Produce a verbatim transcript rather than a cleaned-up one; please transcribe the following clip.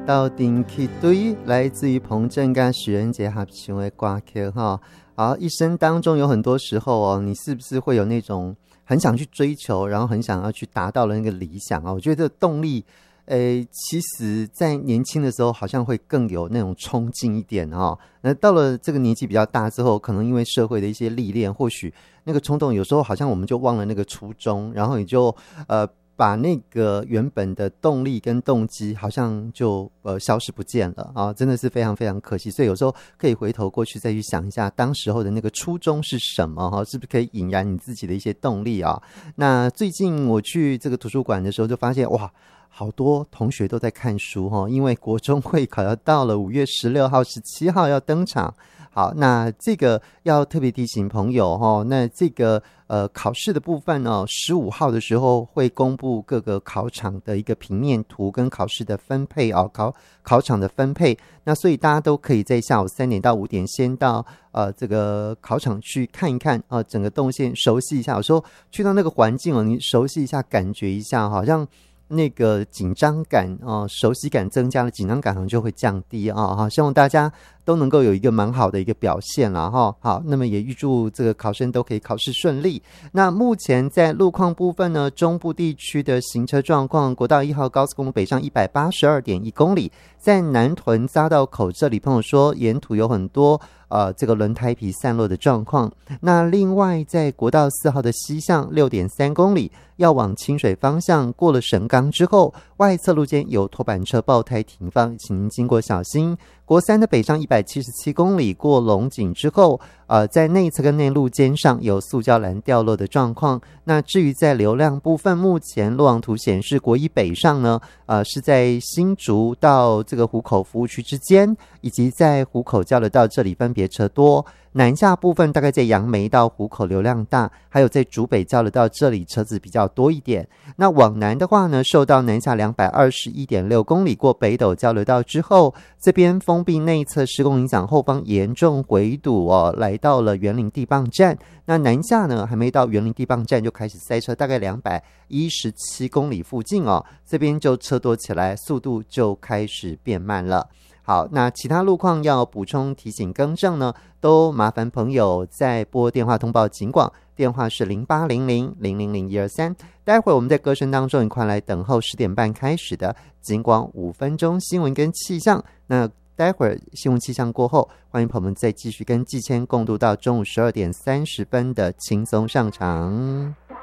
斗阵去对，来自于彭震跟许仁杰合唱的歌曲哈。好，一生当中有很多时候哦，你是不是会有那种很想去追求，然后很想要去达到的那个理想啊？我觉得动力，诶，其实在年轻的时候好像会更有那种冲劲一点哈。那到了这个年纪比较大之后，可能因为社会的一些历练，或许那个冲动有时候好像我们就忘了那个初衷，然后你就呃。把那个原本的动力跟动机好像就呃消失不见了啊，真的是非常非常可惜。所以有时候可以回头过去再去想一下当时候的那个初衷是什么哈，是不是可以引燃你自己的一些动力啊？那最近我去这个图书馆的时候就发现哇，好多同学都在看书哈，因为国中会考要到了五月十六号、十七号要登场。好，那这个要特别提醒朋友哈，那这个呃考试的部分呢，十五号的时候会公布各个考场的一个平面图跟考试的分配啊，考考场的分配。那所以大家都可以在下午三点到五点先到呃这个考场去看一看啊、呃，整个动线熟悉一下。有时候去到那个环境哦，你熟悉一下，感觉一下，好像那个紧张感啊、呃，熟悉感增加了，紧张感好像就会降低啊。哈，希望大家都能够有一个蛮好的一个表现啦哈。好，那么也预祝这个考生都可以考试顺利。那目前在路况部分呢，中部地区的行车状况，国道一号高速公路北上一百八十二点一公里，在南屯匝道口这里，朋友说沿途有很多呃这个轮胎皮散落的状况。那另外在国道四号的西向六点三公里，要往清水方向过了神冈之后，外侧路肩有拖板车爆胎停放，请您经过小心。国三的北上一百七十七公里，过龙井之后，呃，在内侧跟内路肩上有塑胶栏掉落的状况。那至于在流量部分，目前路网图显示国一北上呢，呃，是在新竹到这个湖口服务区之间，以及在湖口交流道这里分别车多。南下部分大概在杨梅到湖口流量大，还有在竹北交流道这里车子比较多一点。那往南的话呢，受到南下两百二十一点六公里过北斗交流道之后，这边封闭内侧施工影响，后方严重回堵哦，来到了员林地磅站。那南下呢，还没到员林地磅站就开始塞车，大概两百一十七公里附近哦，这边就车多起来，速度就开始变慢了。好，那其他路况要补充提醒更正呢，都麻烦朋友再拨电话通报警广，电话是零八零零零零零一二三。待会儿我们在歌声当中一块来等候十点半开始的警广五分钟新闻跟气象。那待会儿新闻气象过后，欢迎朋友们再继续跟季谦共度到中午十二点三十分的轻松上场。